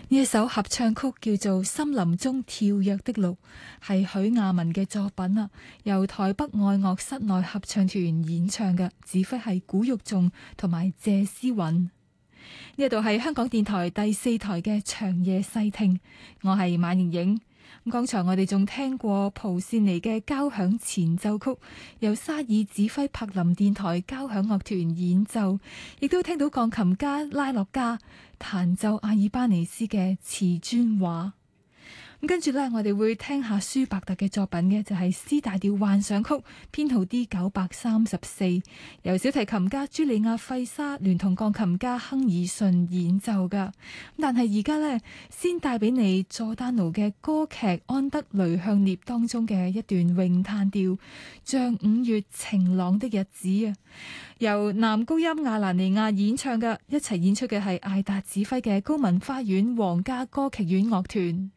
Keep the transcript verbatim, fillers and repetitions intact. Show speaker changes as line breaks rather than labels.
呢一首合唱曲叫做《森林中跳躍的鹿》，係許亞文嘅作品啊，由台北愛樂室內合唱團演唱嘅，指揮係古玉頌同埋謝思韻。呢度係香港電台第四台嘅長夜細聽，我係馬盈盈。咁剛才我哋仲聽過蒲善尼嘅交響前奏曲，由沙爾指揮柏林電台交響樂團演奏，亦都聽到鋼琴家拉洛加彈奏阿爾巴尼斯嘅瓷磚畫。咁跟住呢，我哋會聽下舒伯特嘅作品嘅，就係 C 大調幻想曲編號 D 九百三十四，由小提琴家朱利亞費沙聯同鋼琴家亨爾遜演奏噶。但係而家呢，先帶俾你佐丹奴嘅歌劇《安德雷向涅》當中嘅一段詠嘆調，像五月晴朗的日子啊，由男高音亞蘭尼亞演唱嘅，一齊演出嘅係艾達指揮嘅高文花園皇家歌劇院樂團。